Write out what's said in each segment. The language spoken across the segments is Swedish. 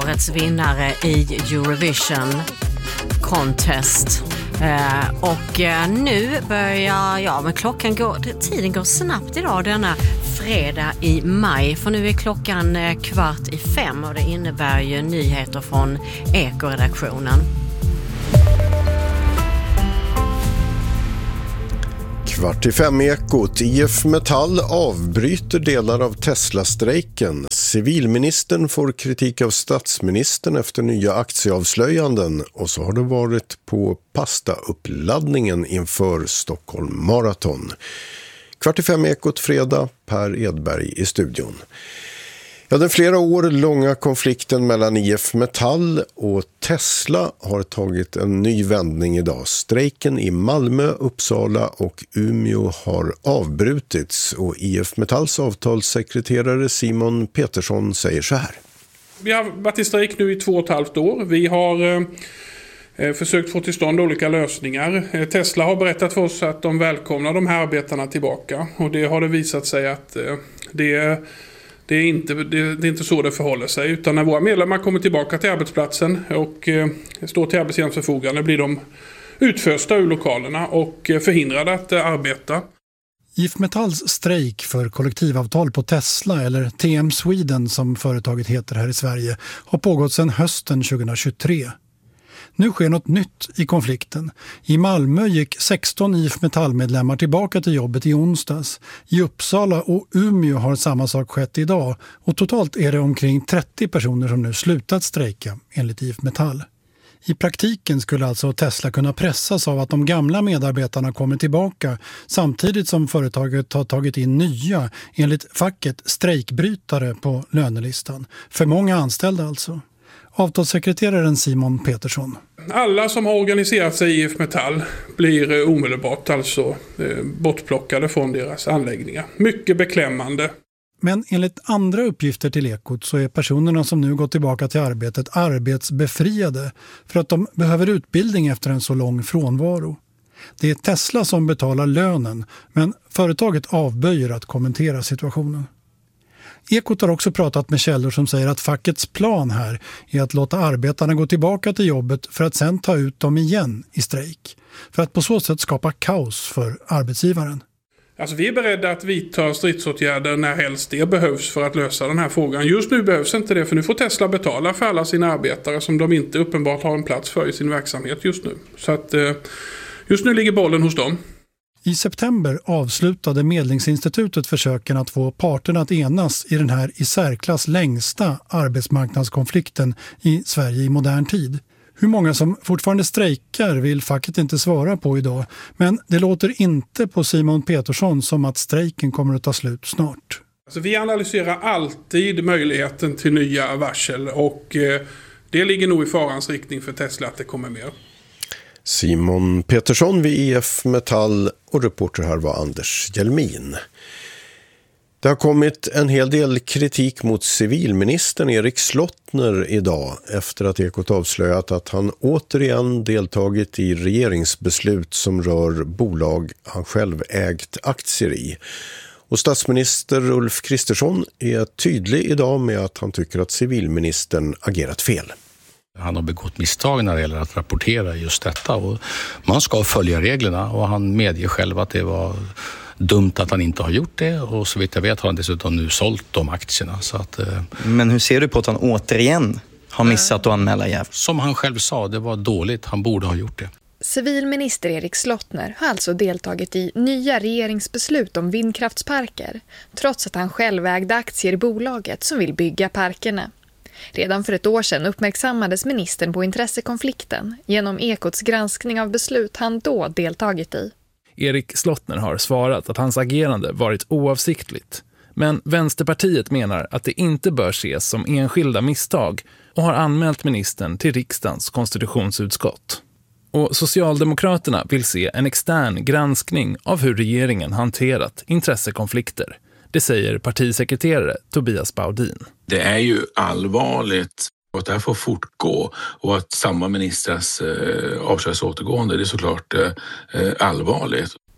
årets vinnare i Eurovision Contest. Och nu börjar, men tiden går snabbt idag denna fredag i maj. För nu är klockan 4:45 och det innebär ju nyheter från Eko-redaktionen. 4:45 Ekot. IF Metall avbryter delar av Tesla-strejken. Civilministern får kritik av statsministern efter nya aktieavslöjanden. Och så har det varit på pastauppladdningen inför Stockholm Marathon. 4:45 Ekot fredag, Per Edberg i studion. Ja, den flera år långa konflikten mellan IF Metall och Tesla har tagit en ny vändning idag. Strejken i Malmö, Uppsala och Umeå har avbrutits och IF Metalls avtalssekreterare Simon Petersson säger så här. Vi har varit i strejk nu i 2,5 år. Vi har försökt få till stånd olika lösningar. Tesla har berättat för oss att de välkomnar de här arbetarna tillbaka och det har det visat sig att det är inte så det förhåller sig, utan när våra medlemmar kommer tillbaka till arbetsplatsen och står till arbetsgivarens förfogande blir de utfösta ur lokalerna och förhindrade att arbeta. IF Metalls strejk för kollektivavtal på Tesla, eller TM Sweden som företaget heter här i Sverige, har pågått sedan hösten 2023. Nu sker något nytt i konflikten. I Malmö gick 16 IF Metall-medlemmar tillbaka till jobbet i onsdags. I Uppsala och Umeå har samma sak skett idag. Och totalt är det omkring 30 personer som nu slutat strejka, enligt IF Metall. I praktiken skulle alltså Tesla kunna pressas av att de gamla medarbetarna kommer tillbaka samtidigt som företaget har tagit in nya, enligt facket, strejkbrytare på lönelistan. För många anställda alltså. Avtalssekreteraren Simon Petersson. Alla som har organiserat sig i IF Metall blir omedelbart alltså bortplockade från deras anläggningar. Mycket beklämmande. Men enligt andra uppgifter till Ekot så är personerna som nu gått tillbaka till arbetet arbetsbefriade för att de behöver utbildning efter en så lång frånvaro. Det är Tesla som betalar lönen, men företaget avböjer att kommentera situationen. Ekot har också pratat med källor som säger att fackets plan här är att låta arbetarna gå tillbaka till jobbet för att sen ta ut dem igen i strejk. För att på så sätt skapa kaos för arbetsgivaren. Alltså vi är beredda att vidta stridsåtgärder när helst det behövs för att lösa den här frågan. Just nu behövs inte det, för nu får Tesla betala för alla sina arbetare som de inte uppenbart har en plats för i sin verksamhet just nu. Så att just nu ligger bollen hos dem. I september avslutade Medlingsinstitutet försöken att få parterna att enas i den här i särklass längsta arbetsmarknadskonflikten i Sverige i modern tid. Hur många som fortfarande strejkar vill facket inte svara på idag, men det låter inte på Simon Petersson som att strejken kommer att ta slut snart. Alltså vi analyserar alltid möjligheten till nya varsel och det ligger nog i farans riktning för Tesla att det kommer mer. Simon Petersson vid IF Metall och reporter här var Anders Hjelmin. Det har kommit en hel del kritik mot civilministern Erik Slottner idag efter att Ekot avslöjat att han återigen deltagit i regeringsbeslut som rör bolag han själv ägt aktier i. Och statsminister Ulf Kristersson är tydlig idag med att han tycker att civilministern agerat fel. Han har begått misstag när det gäller att rapportera just detta och man ska följa reglerna och han medger själv att det var dumt att han inte har gjort det och så vitt jag vet har han dessutom nu sålt de aktierna. Så att, men hur ser du på att han återigen har missat att anmäla jäv? Som han själv sa, det var dåligt, han borde ha gjort det. Civilminister Erik Slottner har alltså deltagit i nya regeringsbeslut om vindkraftsparker trots att han själv ägde aktier i bolaget som vill bygga parkerna. Redan för ett år sedan uppmärksammades ministern på intressekonflikten genom Ekots granskning av beslut han då deltagit i. Erik Slottner har svarat att hans agerande varit oavsiktligt. Men Vänsterpartiet menar att det inte bör ses som enskilda misstag och har anmält ministern till riksdagens konstitutionsutskott. Och Socialdemokraterna vill se en extern granskning av hur regeringen hanterat intressekonflikter. Det säger partisekreterare Tobias Baudin. Det är ju allvarligt att det här får fortgå och att samma ministers avskedsåtergående, det är såklart allvarligt.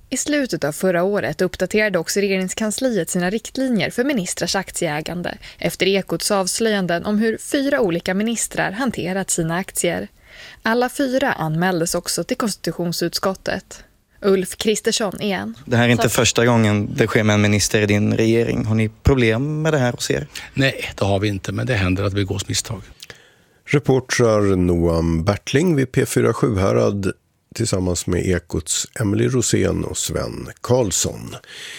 I slutet av förra året uppdaterade också regeringskansliet sina riktlinjer för ministrars aktieägande efter Ekots avslöjanden om hur 4 olika ministrar hanterat sina aktier. Alla 4 anmäldes också till konstitutionsutskottet. Ulf Kristersson igen. Det här är inte första gången det sker med en minister i din regering. Har ni problem med det här hos er? Nej, det har vi inte, men det händer att vi begås misstag. Reportrar Noam Bertling vid P4 Sjuhärad tillsammans med Ekots Emily Rosén och Sven Karlsson.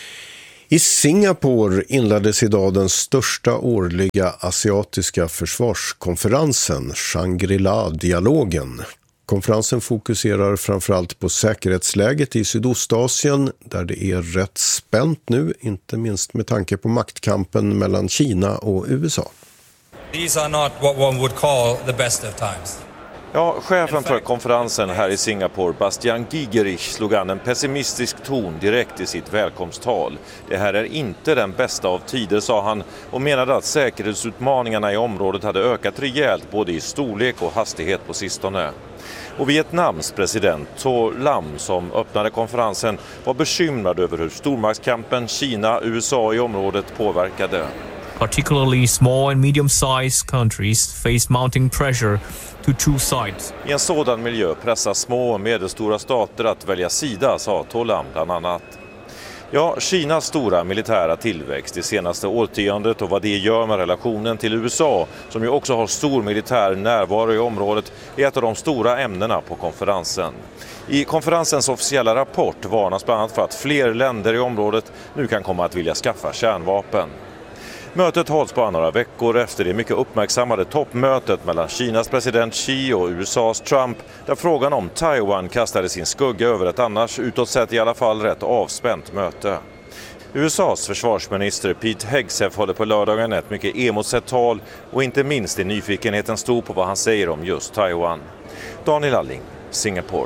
I Singapore inleddes idag den största årliga asiatiska försvarskonferensen, Shangri-La-dialogen. Konferensen fokuserar framförallt på säkerhetsläget i Sydostasien där det är rätt spänt nu, inte minst med tanke på maktkampen mellan Kina och USA. These are not what one would call the best of times. Ja, chefen för konferensen här i Singapore, Bastian Gigerich, slog an en pessimistisk ton direkt i sitt välkomsttal. Det här är inte den bästa av tider, sa han, och menade att säkerhetsutmaningarna i området hade ökat rejält både i storlek och hastighet på sistone. Och Vietnams president Tho Lam, som öppnade konferensen, var bekymrad över hur stormaktskampen Kina och USA i området påverkade. Particularly small and medium-sized countries face mounting pressure to choose sides. I en sådan miljö pressar små och medelstora stater att välja sida, sa Tho Lam bland annat. Ja, Kinas stora militära tillväxt det senaste årtiondet och vad det gör med relationen till USA, som ju också har stor militär närvaro i området, är ett av de stora ämnena på konferensen. I konferensens officiella rapport varnas bland annat för att fler länder i området nu kan komma att vilja skaffa kärnvapen. Mötet hålls bara några veckor efter det mycket uppmärksammade toppmötet mellan Kinas president Xi och USAs Trump, där frågan om Taiwan kastade sin skugga över ett annars utåt sett i alla fall rätt avspänt möte. USAs försvarsminister Pete Hegseth håller på lördagen ett mycket emotsett tal och inte minst är nyfikenheten stor på vad han säger om just Taiwan. Daniel Alling, Singapore.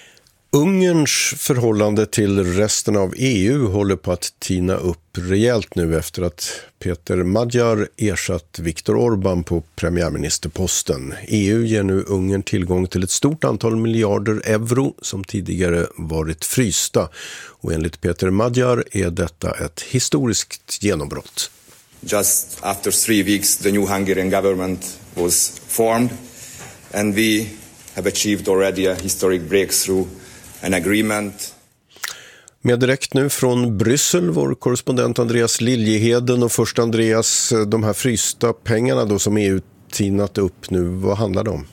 Ungerns förhållande till resten av EU håller på att tina upp rejält nu efter att Peter Magyar ersatt Viktor Orbán på premiärministerposten. EU ger nu Ungern tillgång till ett stort antal miljarder euro som tidigare varit frysta. Och enligt Peter Magyar är detta ett historiskt genombrott. Just after 3 weeks the new Hungarian government was formed and we have achieved already a historic breakthrough. An agreement. Med direkt nu från Bryssel, vår korrespondent Andreas Liljeheden. Och först Andreas, de här frysta pengarna då som EU tinat upp nu, vad handlar det om?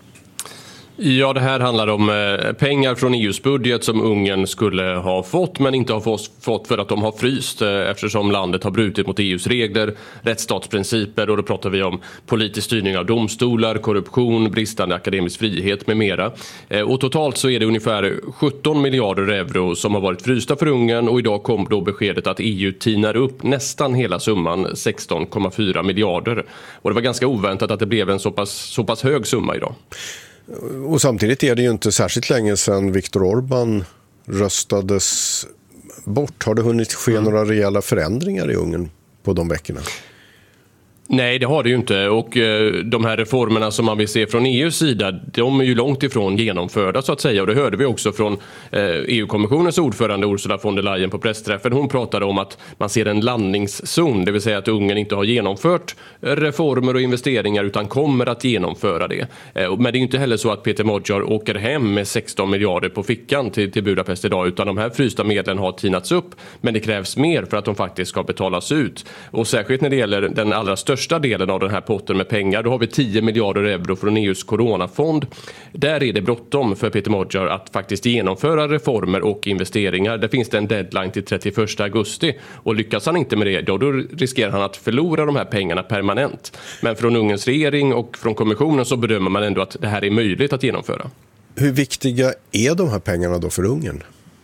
Ja, det här handlar om pengar från EUs budget som Ungern skulle ha fått men inte har fått för att de har fryst eftersom landet har brutit mot EUs regler, rättsstatsprinciper och då pratar vi om politisk styrning av domstolar, korruption, bristande akademisk frihet med mera. Och totalt så är det ungefär 17 miljarder euro som har varit frysta för Ungern och idag kom då beskedet att EU tinar upp nästan hela summan 16,4 miljarder. Och det var ganska oväntat att det blev en så pass hög summa idag. Och samtidigt är det ju inte särskilt länge sedan Viktor Orbán röstades bort. Har det hunnit ske några rejäla förändringar i Ungern på de veckorna? Nej, det har det ju inte. Och de här reformerna som man vill se från EUs sida, de är ju långt ifrån genomförda så att säga. Och det hörde vi också från EU-kommissionens ordförande Ursula von der Leyen på pressträffen. Hon pratade om att man ser en landningszon, det vill säga att Ungern inte har genomfört reformer och investeringar utan kommer att genomföra det. Men det är ju inte heller så att Peter Magyar åker hem med 16 miljarder på fickan till Budapest idag, utan de här frysta medlen har tinats upp. Men det krävs mer för att de faktiskt ska betalas ut. Och särskilt när det gäller den allra största delen av den här potten med pengar, då har vi 10 miljarder euro från EUs coronafond. Där är det bråttom för Peter Magyar att faktiskt genomföra reformer och investeringar. Där finns det en deadline till 31 augusti och lyckas han inte med det, då riskerar han att förlora de här pengarna permanent. Men från Ungerns regering och från kommissionen så bedömer man ändå att det här är möjligt att genomföra. Hur viktiga är de här pengarna då för Ungern?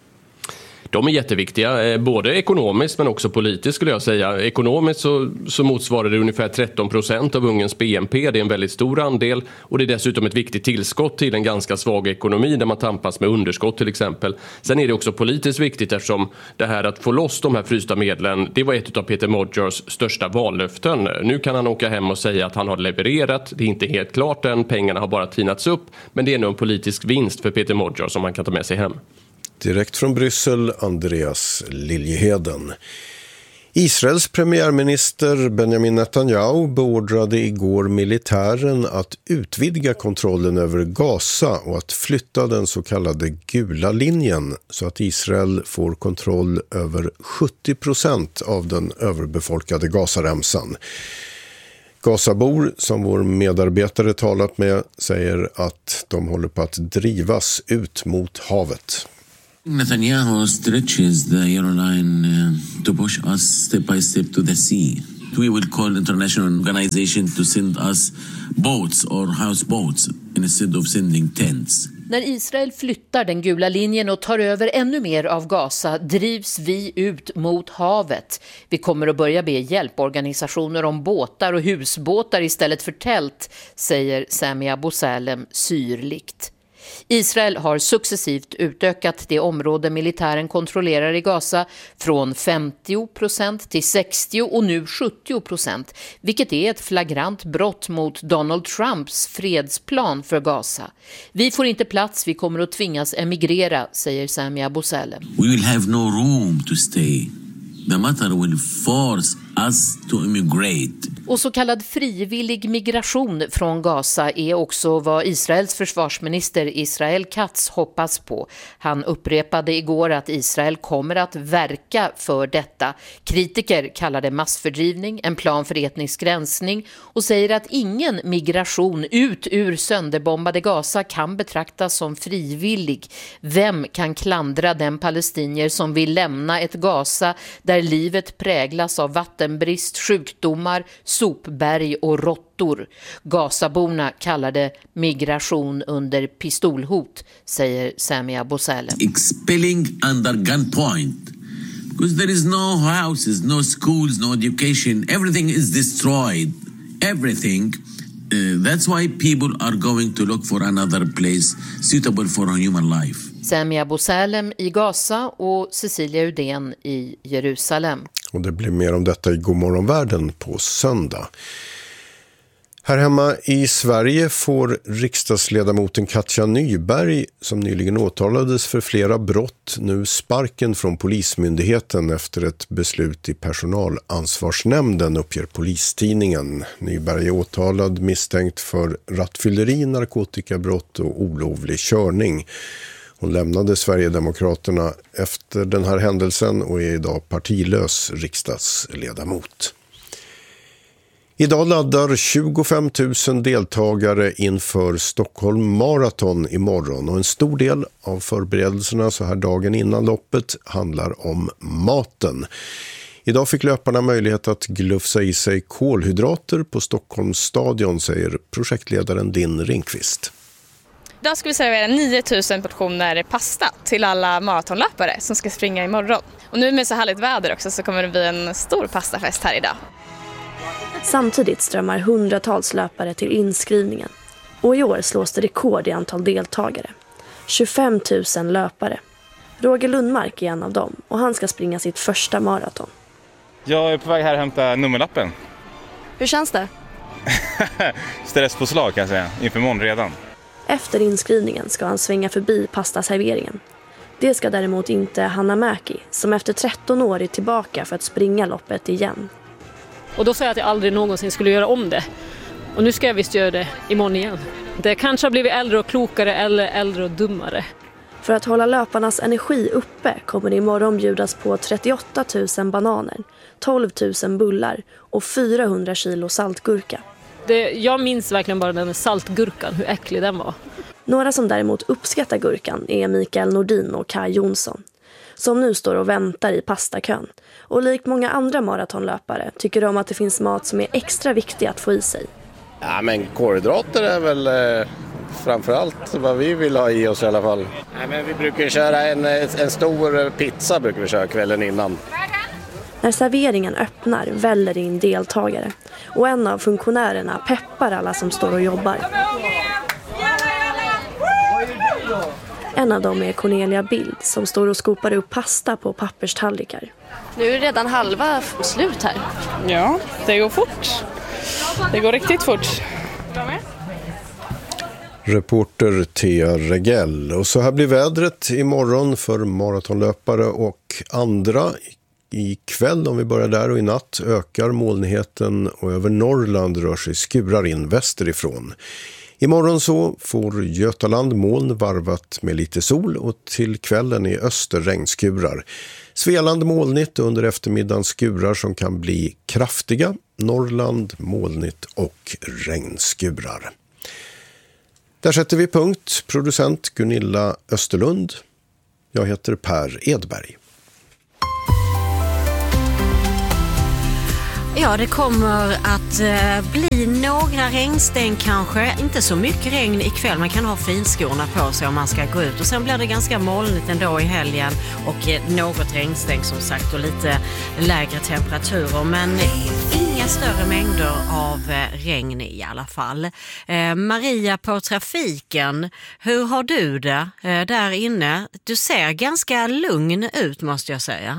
De är jätteviktiga, både ekonomiskt men också politiskt skulle jag säga. Ekonomiskt så motsvarar det ungefär 13% av Ungerns BNP. Det är en väldigt stor andel och det är dessutom ett viktigt tillskott till en ganska svag ekonomi där man tampas med underskott till exempel. Sen är det också politiskt viktigt eftersom det här att få loss de här frysta medlen, det var ett av Peter Magyars största vallöften. Nu kan han åka hem och säga att han har levererat. Det är inte helt klart än, pengarna har bara tinats upp. Men det är nog en politisk vinst för Peter Magyar som han kan ta med sig hem. Direkt från Bryssel, Andreas Liljeheden. Israels premiärminister Benjamin Netanyahu beordrade igår militären att utvidga kontrollen över Gaza och att flytta den så kallade gula linjen så att Israel får kontroll över 70% av den överbefolkade Gazaremsan. Gazabor som vår medarbetare talat med säger att de håller på att drivas ut mot havet. Netanyahu stretches the yellow line to push us step by step to the sea. We will call international organization to send us boats or houseboats instead of sending tents. När Israel flyttar den gula linjen och tar över ännu mer av Gaza drivs vi ut mot havet. Vi kommer att börja be hjälporganisationer om båtar och husbåtar istället för tält, säger Sami Abu Salem syrligt. Israel har successivt utökat det område militären kontrollerar i Gaza från 50% till 60% och nu 70%, vilket är ett flagrant brott mot Donald Trumps fredsplan för Gaza. Vi får inte plats, vi kommer att tvingas emigrera, säger Sami Abu Salem. We will have no room to stay. The matter will force us to immigrate. Och så kallad frivillig migration från Gaza är också vad Israels försvarsminister Israel Katz hoppas på. Han upprepade igår att Israel kommer att verka för detta. Kritiker kallar det massfördrivning, en plan för etnisk gränsning och säger att ingen migration ut ur sönderbombade Gaza kan betraktas som frivillig. Vem kan klandra den palestinier som vill lämna ett Gaza där livet präglas av vattenbrist, sjukdomar, sopberg och råttor? Gazaborna kallar det migration under pistolhot, säger Sami Abu Salem. Expelling under gunpoint. Because there is no houses, no schools, no education. Everything is destroyed. Everything. That's why people are going to look for another place suitable for a human life. Sami Abu Salem i Gaza och Cecilia Udén i Jerusalem. Och det blir mer om detta i Godmorgonvärlden på söndag. Här hemma i Sverige får riksdagsledamoten Katja Nyberg, som nyligen åtalades för flera brott, nu sparken från polismyndigheten efter ett beslut i personalansvarsnämnden, uppger Polistidningen. Nyberg är åtalad misstänkt för rattfylleri, narkotikabrott och olovlig körning. Hon lämnade Sverigedemokraterna efter den här händelsen och är idag partilös riksdagsledamot. Idag laddar 25 000 deltagare inför Stockholm Marathon imorgon och en stor del av förberedelserna så här dagen innan loppet handlar om maten. Idag fick löparna möjlighet att glufsa i sig kolhydrater på Stockholms stadion, säger projektledaren Din Ringqvist. Idag ska vi servera 9000 portioner pasta till alla maratonlöpare som ska springa imorgon. Och nu med så härligt väder också så kommer det bli en stor pastafest här idag. Samtidigt strömmar hundratals löpare till inskrivningen. Och i år slås det rekord i antal deltagare. 25 000 löpare. Roger Lundmark är en av dem och han ska springa sitt första maraton. Jag är på väg här att hämta nummerlappen. Hur känns det? Stresspåslag kan jag säga, inför imorgon redan. Efter inskrivningen ska han svänga förbi pastaserveringen. Det ska däremot inte Hanna Mäki, som efter 13 år är tillbaka för att springa loppet igen. Och då sa jag att jag aldrig någonsin skulle göra om det. Och nu ska jag visst göra det imorgon igen. Det kanske har blivit äldre och klokare eller äldre och dummare. För att hålla löparnas energi uppe kommer det imorgon bjudas på 38 000 bananer, 12 000 bullar och 400 kilo saltgurka. Jag minns verkligen bara den saltgurkan, hur äcklig den var. Några som däremot uppskattar gurkan är Mikael Nordin och Kai Jonsson, som nu står och väntar i pastakön. Och likt många andra maratonlöpare tycker de att det finns mat som är extra viktig att få i sig. Ja, men kolhydrater är väl framförallt vad vi vill ha i oss i alla fall. Ja, men vi brukar köra en stor pizza brukar vi köra kvällen innan. När serveringen öppnar väller in deltagare och en av funktionärerna peppar alla som står och jobbar. En av dem är Cornelia Bild som står och skopar upp pasta på papperstallrikar. Nu är det redan halva slut här. Ja, det går fort. Det går riktigt fort. Reporter Thea Regell. Och så här blir vädret imorgon för maratonlöpare och andra. Ikväll, om vi börjar där, och i natt ökar molnigheten och över Norrland rör sig skurar in västerifrån. Imorgon så får Götaland moln varvat med lite sol och till kvällen i öster regnskurar. Svealand molnigt under eftermiddagen skurar som kan bli kraftiga. Norrland molnigt och regnskurar. Där sätter vi punkt. Producent Gunilla Österlund. Jag heter Per Edberg. Ja, det kommer att bli några regnstänk kanske. Inte så mycket regn ikväll. Man kan ha finskorna på sig om man ska gå ut. Och sen blir det ganska molnigt ändå i helgen. Och något regnstänk som sagt och lite lägre temperaturer. Men inga större mängder av regn i alla fall. Maria på trafiken, hur har du det där inne? Du ser ganska lugn ut måste jag säga.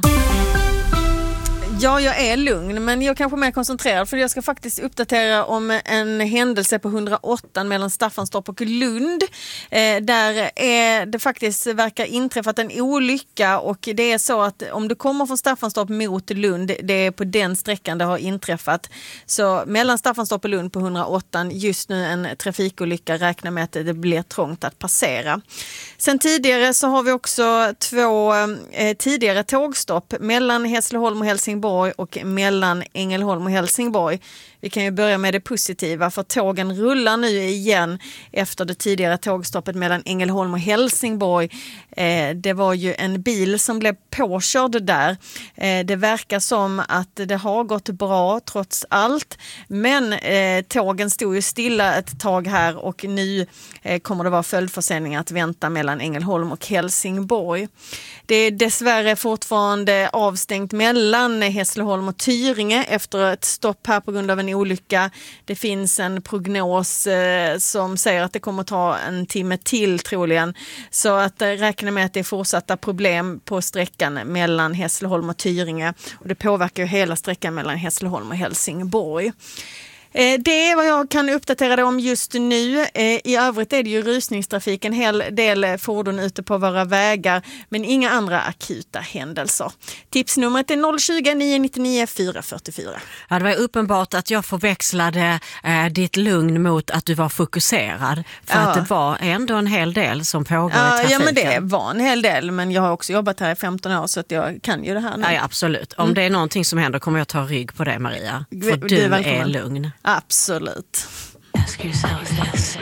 Ja, jag är lugn, men jag är kanske mer koncentrerad för jag ska faktiskt uppdatera om en händelse på 108 mellan Staffanstorp och Lund. Där är det faktiskt verkar inträffat en olycka och det är så att om du kommer från Staffanstorp mot Lund, det är på den sträckan det har inträffat. Så mellan Staffanstorp och Lund på 108 just nu en trafikolycka, räknar med att det blir trångt att passera. Sen tidigare så har vi också två tidigare tågstopp mellan Hässleholm och Helsingborg och mellan Ängelholm och Helsingborg. Vi kan ju börja med det positiva för tågen rullar nu igen efter det tidigare tågstoppet mellan Ängelholm och Helsingborg. Det var ju en bil som blev påkörd där. Det verkar som att det har gått bra trots allt. Men tågen stod ju stilla ett tag här och nu kommer det vara följdförsäljningar att vänta mellan Ängelholm och Helsingborg. Det är dessvärre fortfarande avstängt mellan Hässleholm och Tyringe efter ett stopp här på grund av en olycka. Det finns en prognos som säger att det kommer ta en timme till troligen. Så att räkna med att det är fortsatta problem på sträckan mellan Hässleholm och Tyringe. Och det påverkar ju hela sträckan mellan Hässleholm och Helsingborg. Det är vad jag kan uppdatera dig om just nu. I övrigt är det ju rusningstrafik, en hel del fordon ute på våra vägar, men inga andra akuta händelser. Tipsnumret är 020 999 444. Ja, det var uppenbart att jag förväxlade ditt lugn mot att du var fokuserad. För att det var ändå en hel del som pågår i trafiken. Ja, men det var en hel del, men jag har också jobbat här i 15 år så att jag kan ju det här nu. Ja, absolut. Om det är någonting som händer kommer jag ta rygg på det, Maria. För du är lugn. Absolut. Ask yourself this.